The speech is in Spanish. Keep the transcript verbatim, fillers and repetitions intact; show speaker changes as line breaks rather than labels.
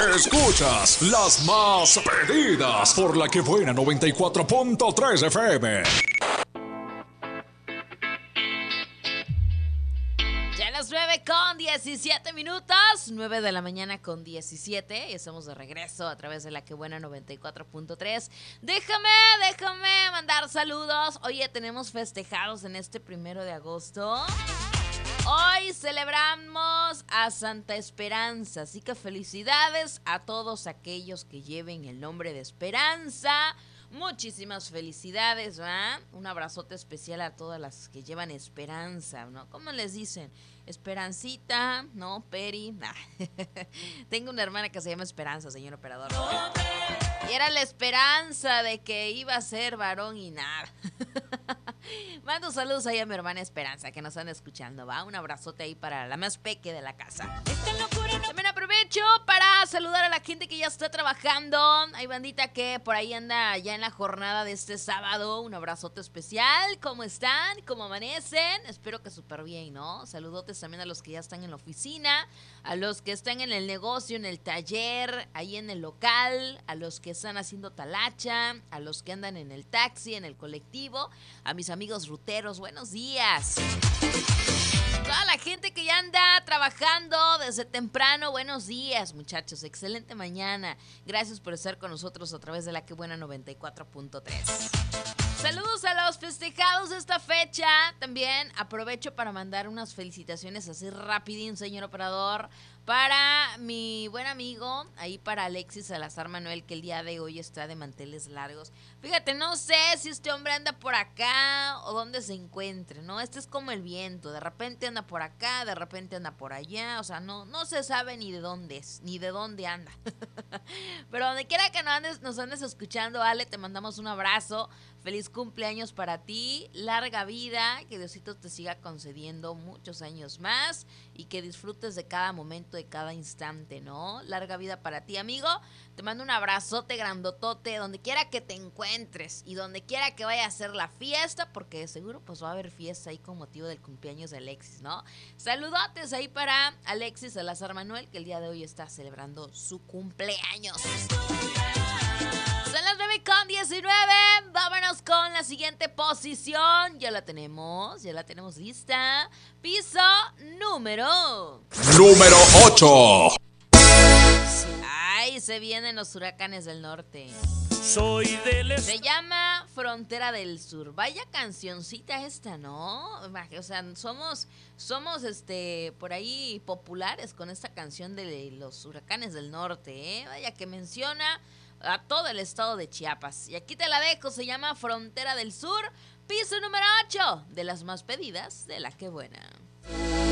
Escuchas las más pedidas por la que buena noventa y cuatro punto tres F M.
Ya las nueve con diecisiete minutos, nueve de la mañana con diecisiete, y estamos de regreso a través de la que buena noventa y cuatro punto tres. Déjame, déjame mandar saludos. Oye, tenemos festejados en este primero de agosto. Hoy celebramos a Santa Esperanza, así que felicidades a todos aquellos que lleven el nombre de Esperanza. Muchísimas felicidades, ¿verdad? Un abrazote especial a todas las que llevan Esperanza, ¿no? ¿Cómo les dicen? Esperancita, ¿no? Peri. Nah. Tengo una hermana que se llama Esperanza, señor operador. Y era la esperanza de que iba a ser varón y nada. Mando saludos ahí a mi hermana Esperanza, que nos están escuchando, ¿va? Un abrazote ahí para la más peque de la casa. También aprovecho para saludar a la gente que ya está trabajando. Hay bandita que por ahí anda ya en la jornada de este sábado. Un abrazote especial. ¿Cómo están? ¿Cómo amanecen? Espero que súper bien, ¿no? Saludotes también a los que ya están en la oficina, a los que están en el negocio, en el taller, ahí en el local, a los que están haciendo talacha, a los que andan en el taxi, en el colectivo, a mis amigos ruteros, buenos días. Toda la gente que ya anda trabajando desde temprano, buenos días, muchachos, excelente mañana. Gracias por estar con nosotros a través de la que buena noventa y cuatro punto tres. Saludos a los festejados de esta fecha. También aprovecho para mandar unas felicitaciones así rapidín, señor operador, para mi buen amigo, ahí para Alexis Salazar Manuel, que el día de hoy está de manteles largos. Fíjate, no sé si este hombre anda por acá o dónde se encuentre, ¿no? Este es como el viento, de repente anda por acá, de repente anda por allá, o sea, no, no se sabe ni de dónde es, ni de dónde anda. Pero donde quiera que nos andes, nos andes escuchando, Ale, te mandamos un abrazo. Feliz cumpleaños para ti, larga vida, que Diosito te siga concediendo muchos años más y que disfrutes de cada momento, de cada instante, ¿no? Larga vida para ti, amigo. Te mando un abrazote grandotote donde quiera que te encuentres y donde quiera que vaya a hacer la fiesta, porque seguro pues va a haber fiesta ahí con motivo del cumpleaños de Alexis, ¿no? Saludotes ahí para Alexis Salazar Manuel, que el día de hoy está celebrando su cumpleaños. Son las nueve con diecinueve. Vámonos con la siguiente posición. Ya la tenemos, ya la tenemos lista. Piso número...
Número ocho.
Ay, se vienen los huracanes del norte.
Soy del...
Se llama Frontera del Sur. Vaya cancioncita esta, ¿no? O sea, somos, somos este, por ahí populares con esta canción de los huracanes del norte, ¿eh? Vaya que menciona a todo el estado de Chiapas. Y aquí te la dejo, se llama Frontera del Sur, piso número ocho, de las más pedidas de La Que Buena.